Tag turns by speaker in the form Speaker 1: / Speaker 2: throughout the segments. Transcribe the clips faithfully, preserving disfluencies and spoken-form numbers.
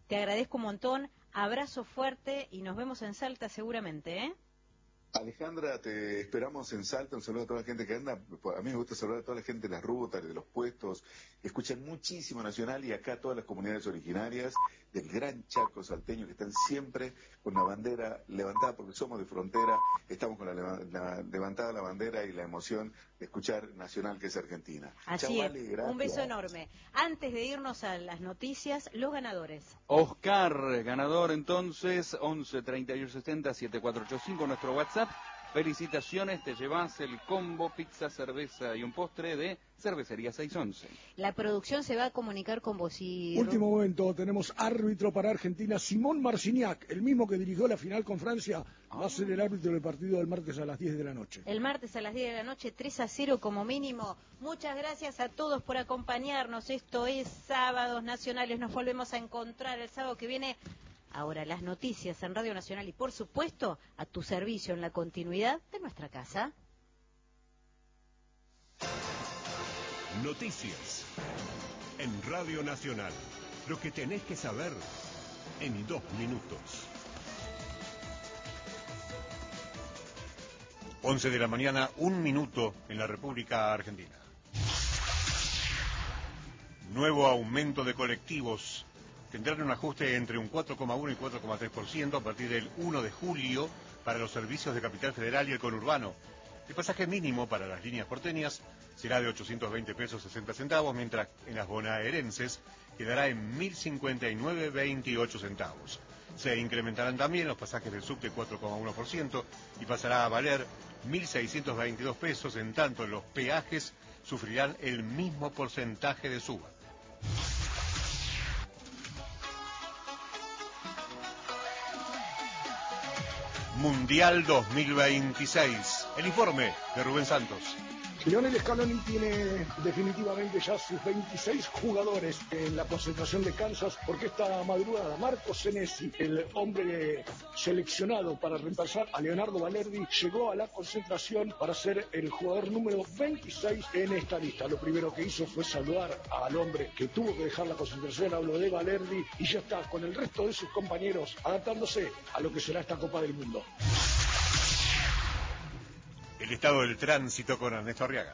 Speaker 1: Te agradezco un montón, abrazo fuerte y nos vemos en Salta seguramente, ¿eh?
Speaker 2: Alejandra, te esperamos en Salta, un saludo a toda la gente que anda. A mí me gusta saludar a toda la gente de las rutas, de los puestos, que escuchan muchísimo Nacional, y acá todas las comunidades originarias del Gran Chaco salteño, que están siempre con la bandera levantada, porque somos de frontera, estamos con la, la levantada la bandera y la emoción de escuchar Nacional, que es Argentina.
Speaker 1: Así
Speaker 2: Chau,
Speaker 1: es,
Speaker 2: vale, gracias.
Speaker 1: Un beso enorme. Antes de irnos a las noticias, los ganadores.
Speaker 3: Oscar, ganador entonces, once treinta y uno setenta setenta y cuatro ochenta y cinco, nuestro WhatsApp. Felicitaciones, te llevas el combo pizza, cerveza y un postre de Cervecería seiscientos once.
Speaker 1: La producción se va a comunicar con vos y...
Speaker 4: Último momento, tenemos árbitro para Argentina, Simón Marciniak, el mismo que dirigió la final con Francia, va a ser el árbitro del partido del martes a las diez de la noche.
Speaker 1: El martes a las diez de la noche, tres a cero como mínimo. Muchas gracias a todos por acompañarnos. Esto es Sábados Nacionales. Nos volvemos a encontrar el sábado que viene. Ahora las noticias en Radio Nacional y, por supuesto, a tu servicio en la continuidad de nuestra casa.
Speaker 5: Noticias en Radio Nacional. Lo que tenés que saber en dos minutos. once de la mañana, un minuto en la República Argentina. Nuevo aumento de colectivos. Tendrán un ajuste entre un cuatro coma uno y cuatro coma tres por ciento a partir del uno de julio para los servicios de Capital Federal y el conurbano. El pasaje mínimo para las líneas porteñas será de ochocientos veinte pesos sesenta centavos, mientras en las bonaerenses quedará en mil cincuenta y nueve veintiocho centavos. Se incrementarán también los pasajes del subte cuatro coma uno por ciento y pasará a valer mil seiscientos veintidós pesos, en tanto los peajes sufrirán el mismo porcentaje de suba. Mundial dos mil veintiséis. El informe de Rubén Santos.
Speaker 4: Lionel Scaloni tiene definitivamente ya sus veintiséis jugadores en la concentración de Kansas, porque esta madrugada Marco Senesi, el hombre seleccionado para reemplazar a Leonardo Balerdi, llegó a la concentración para ser el jugador número veintiséis en esta lista. Lo primero que hizo fue saludar al hombre que tuvo que dejar la concentración, hablo de Balerdi, y ya está con el resto de sus compañeros adaptándose a lo que será esta Copa del Mundo.
Speaker 5: El estado del tránsito con Ernesto Arriaga.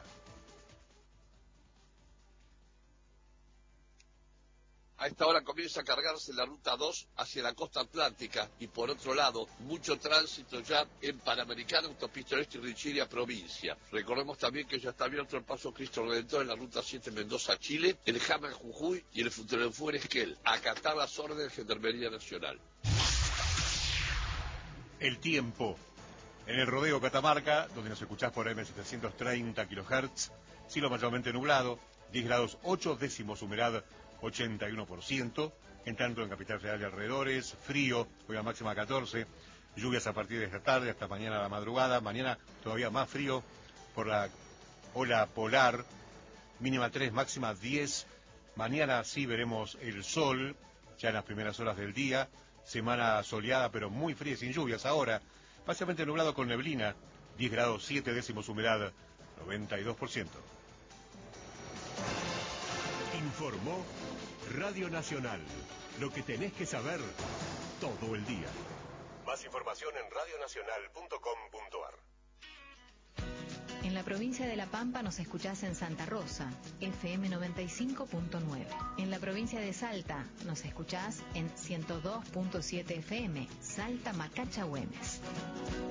Speaker 6: A esta hora comienza a cargarse la ruta dos hacia la costa atlántica y, por otro lado, mucho tránsito ya en Panamericana, Autopista Oeste y Richiria, provincia. Recordemos también que ya está abierto el paso Cristo Redentor en la ruta siete Mendoza-Chile, el Jama en Jujuy y el Futelenfú en Esquel. Acatar las órdenes de Gendarmería Nacional.
Speaker 5: El tiempo. En el rodeo Catamarca, donde nos escuchás por M setecientos treinta kilohertz, cielo mayormente nublado, diez grados ocho décimos, humedad ochenta y uno por ciento, en tanto en Capital Federal y alrededores, frío, hoy a máxima catorce, lluvias a partir de esta tarde hasta mañana a la madrugada, mañana todavía más frío por la ola polar, mínima tres, máxima diez, mañana sí veremos el sol, ya en las primeras horas del día, semana soleada pero muy fría y sin lluvias ahora, parcialmente nublado con neblina, diez grados siete décimos, humedad noventa y dos por ciento. Informó Radio Nacional. Lo que tenés que saber todo el día. Más información en radio nacional punto com punto a r.
Speaker 7: En la provincia de La Pampa nos escuchás en Santa Rosa, F M noventa y cinco punto nueve. En la provincia de Salta nos escuchás en ciento dos punto siete F M, Salta Macacha Güemes.